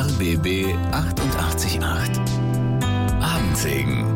RBB 888 Abendsegen.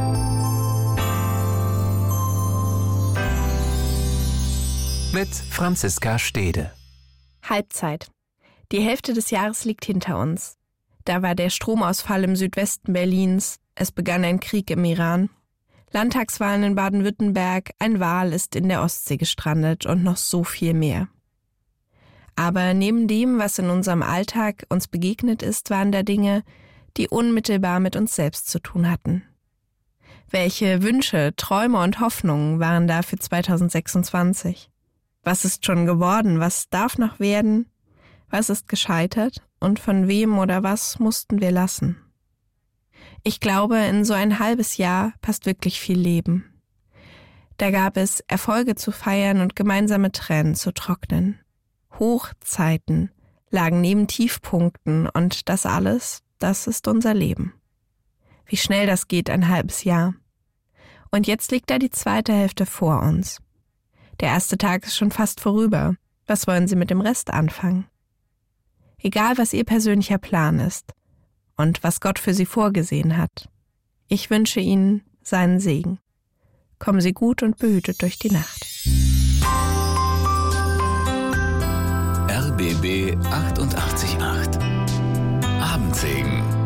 Mit Franziska Stede. Halbzeit. Die Hälfte des Jahres liegt hinter uns. Da war der Stromausfall im Südwesten Berlins. Es begann ein Krieg im Iran. Landtagswahlen in Baden-Württemberg, ein Wal ist in der Ostsee gestrandet und noch so viel mehr. Aber neben dem, was in unserem Alltag uns begegnet ist, waren da Dinge, die unmittelbar mit uns selbst zu tun hatten. Welche Wünsche, Träume und Hoffnungen waren da für 2026? Was ist schon geworden? Was darf noch werden? Was ist gescheitert? Und von wem oder was mussten wir lassen? Ich glaube, in so ein halbes Jahr passt wirklich viel Leben. Da gab es Erfolge zu feiern und gemeinsame Tränen zu trocknen. Hochzeiten lagen neben Tiefpunkten und das alles, das ist unser Leben. Wie schnell das geht, ein halbes Jahr. Und jetzt liegt da die zweite Hälfte vor uns. Der erste Tag ist schon fast vorüber. Was wollen Sie mit dem Rest anfangen? Egal, was Ihr persönlicher Plan ist und was Gott für Sie vorgesehen hat. Ich wünsche Ihnen seinen Segen. Kommen Sie gut und behütet durch die Nacht. RBB 888 Abendsegen.